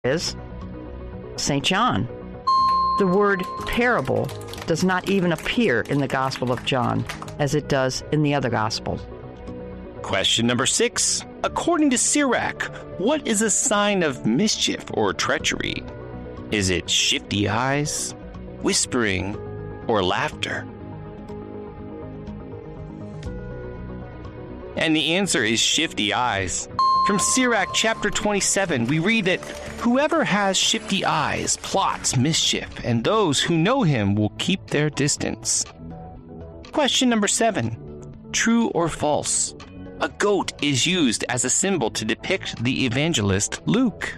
is St. John. The word parable does not even appear in the Gospel of John as it does in the other Gospels. Question number 6. According to Sirach, what is a sign of mischief or treachery? Is it shifty eyes, whispering, or laughter? And the answer is shifty eyes. From Sirach chapter 27, we read that whoever has shifty eyes plots mischief, and those who know him will keep their distance. Question number 7. True or false? A goat is used as a symbol to depict the evangelist Luke.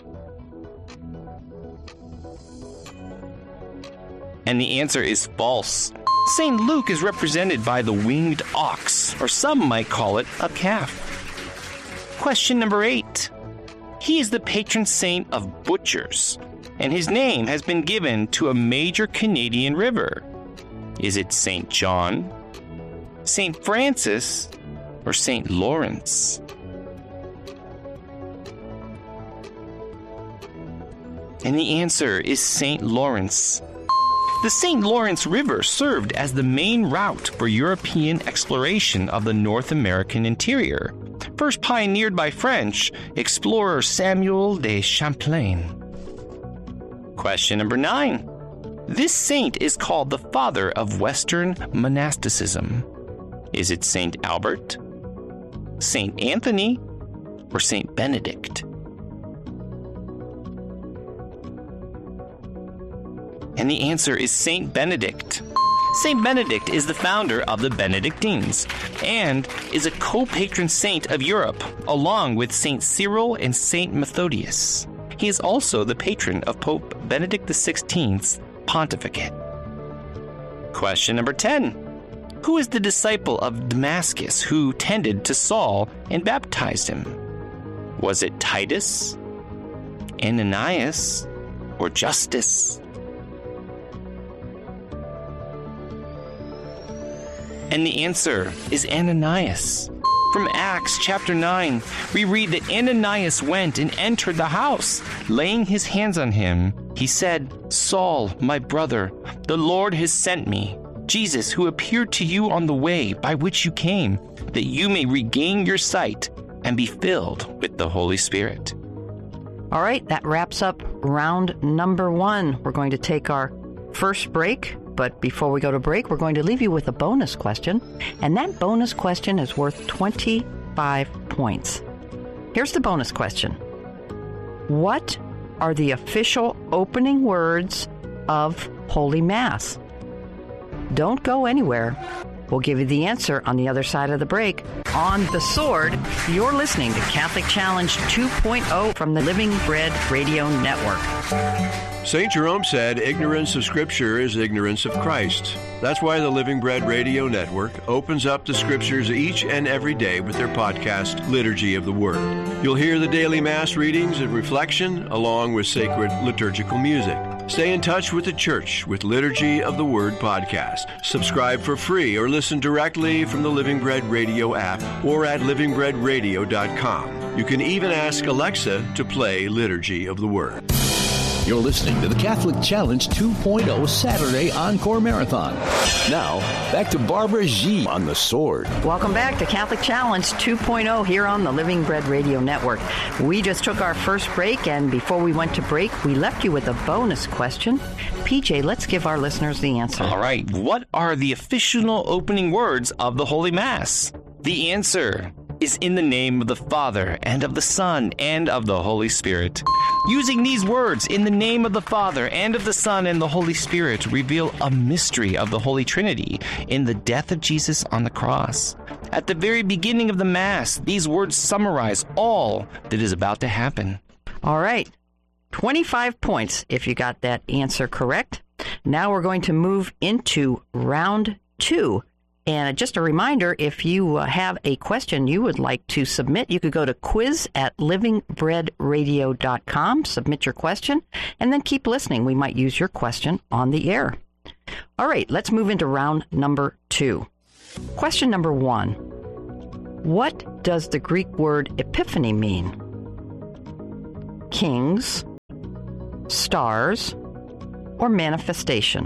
And the answer is false. St. Luke is represented by the winged ox, or some might call it a calf. Question number 8. He is the patron saint of butchers, and his name has been given to a major Canadian river. Is it St. John, St. Francis, or St. Lawrence? And the answer is St. Lawrence. The St. Lawrence River served as the main route for European exploration of the North American interior, first pioneered by French explorer Samuel de Champlain. Question number 9. This saint is called the father of Western monasticism. Is it St. Albert, St. Anthony, or St. Benedict? And the answer is St. Benedict. St. Benedict is the founder of the Benedictines and is a co-patron saint of Europe, along with St. Cyril and St. Methodius. He is also the patron of Pope Benedict XVI's pontificate. Question number 10. Who is the disciple of Damascus who tended to Saul and baptized him? Was it Titus, Ananias, or Justus? And the answer is Ananias. From Acts chapter 9, we read that Ananias went and entered the house. Laying his hands on him, he said, "Saul, my brother, the Lord has sent me, Jesus, who appeared to you on the way by which you came, that you may regain your sight and be filled with the Holy Spirit." All right, that wraps up round number 1. We're going to take our first break. But before we go to break, we're going to leave you with a bonus question. And that bonus question is worth 25 points. Here's the bonus question. What are the official opening words of Holy Mass? Don't go anywhere. We'll give you the answer on the other side of the break. On The Sword, you're listening to Catholic Challenge 2.0 from the Living Bread Radio Network. St. Jerome said, ignorance of Scripture is ignorance of Christ. That's why the Living Bread Radio Network opens up the Scriptures each and every day with their podcast, Liturgy of the Word. You'll hear the daily Mass readings and reflection, along with sacred liturgical music. Stay in touch with the Church with Liturgy of the Word podcast. Subscribe for free or listen directly from the Living Bread Radio app or at livingbreadradio.com. You can even ask Alexa to play Liturgy of the Word. You're listening to the Catholic Challenge 2.0 Saturday Encore Marathon. Now, back to Barbara G. on The Sword. Welcome back to Catholic Challenge 2.0 here on the Living Bread Radio Network. We just took our first break, and before we went to break, we left you with a bonus question. PJ, let's give our listeners the answer. All right. What are the official opening words of the Holy Mass? The answer is in the name of the Father, and of the Son, and of the Holy Spirit. Using these words, in the name of the Father, and of the Son, and the Holy Spirit, reveal a mystery of the Holy Trinity in the death of Jesus on the cross. At the very beginning of the Mass, these words summarize all that is about to happen. All right. 25 points if you got that answer correct. Now we're going to move into round 2. And just a reminder, if you have a question you would like to submit, you could go to quiz@livingbreadradio.com, submit your question, and then keep listening. We might use your question on the air. All right, let's move into round number 2. Question number 1. What does the Greek word epiphany mean? Kings, stars, or manifestation?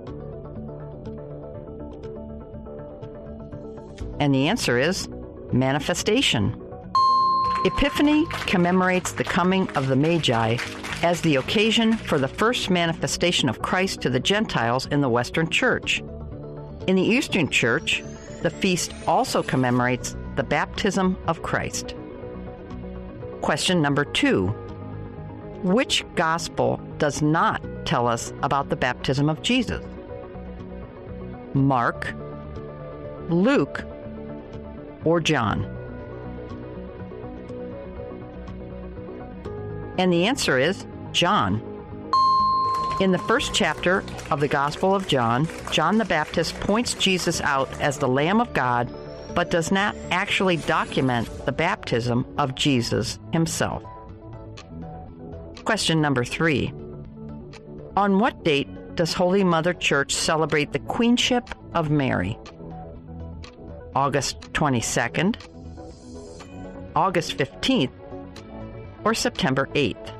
And the answer is manifestation. Epiphany commemorates the coming of the Magi as the occasion for the first manifestation of Christ to the Gentiles in the Western Church. In the Eastern Church, the feast also commemorates the baptism of Christ. Question number 2. Which gospel does not tell us about the baptism of Jesus? Mark, Luke, or John? And the answer is John. In the first chapter of the Gospel of John, John the Baptist points Jesus out as the Lamb of God, but does not actually document the baptism of Jesus himself. Question number 3. On what date does Holy Mother Church celebrate the Queenship of Mary? August 22nd, August 15th, or September 8th?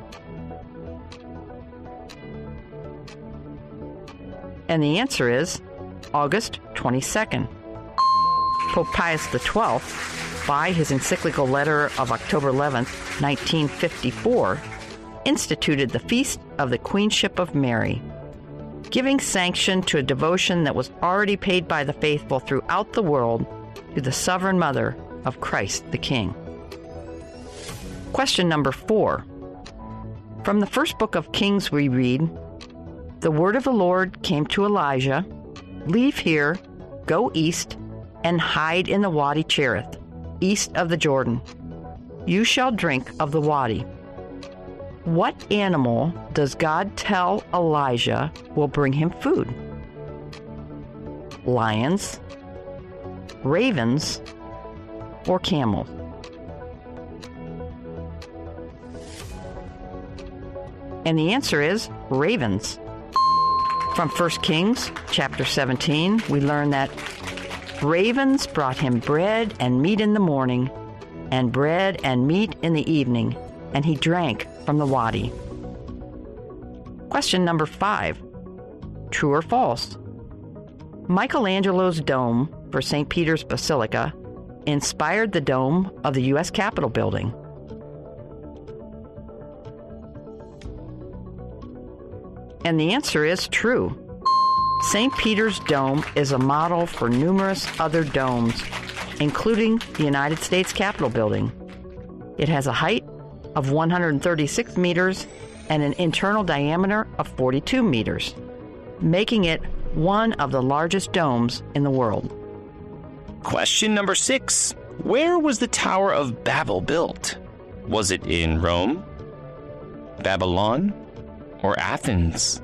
And the answer is August 22nd. Pope Pius XII, by his encyclical letter of October 11th, 1954, instituted the Feast of the Queenship of Mary, giving sanction to a devotion that was already paid by the faithful throughout the world to the sovereign mother of Christ the King. Question number 4. From the first book of Kings we read, "The word of the Lord came to Elijah, leave here, go east, and hide in the Wadi Cherith, east of the Jordan. You shall drink of the Wadi." What animal does God tell Elijah will bring him food? Lions, ravens, or camels? And the answer is ravens. From 1 Kings chapter 17, we learn that ravens brought him bread and meat in the morning, and bread and meat in the evening, and he drank from the wadi. Question number 5. True or false? Michelangelo's dome for St. Peter's Basilica inspired the dome of the U.S. Capitol building. And the answer is true. St. Peter's Dome is a model for numerous other domes, including the United States Capitol building. It has a height of 136 meters and an internal diameter of 42 meters, making it one of the largest domes in the world. Question number 6. Where was the Tower of Babel built? Was it in Rome, Babylon, or Athens?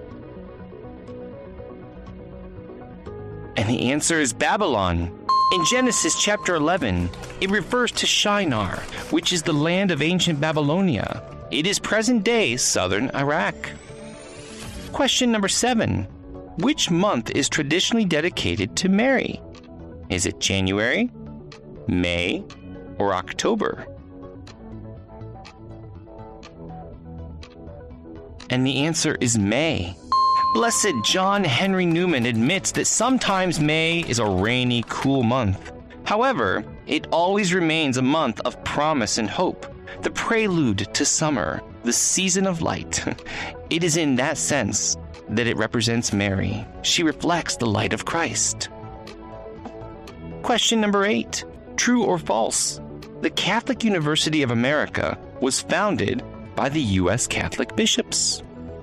And the answer is Babylon. In Genesis chapter 11, it refers to Shinar, which is the land of ancient Babylonia. It is present-day southern Iraq. Question number 7. Which month is traditionally dedicated to Mary? Is it January, May, or October? And the answer is May. Blessed John Henry Newman admits that sometimes May is a rainy, cool month. However, it always remains a month of promise and hope, the prelude to summer, the season of light. It is in that sense that it represents Mary. She reflects the light of Christ. Question number 8. True or false? The Catholic University of America was founded by the U.S. Catholic bishops.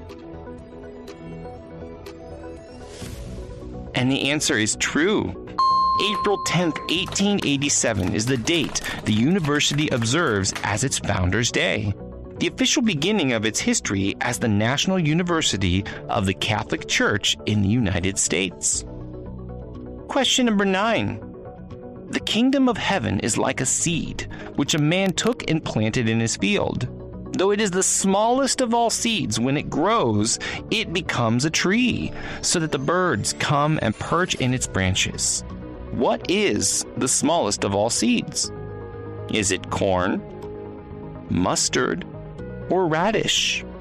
And the answer is true. April 10th, 1887 is the date the university observes as its founder's day, the official beginning of its history as the National University of the Catholic Church in the United States. Question number 9. The kingdom of heaven is like a seed, which a man took and planted in his field. Though it is the smallest of all seeds, when it grows, it becomes a tree, so that the birds come and perch in its branches. What is the smallest of all seeds? Is it corn, mustard, or radish?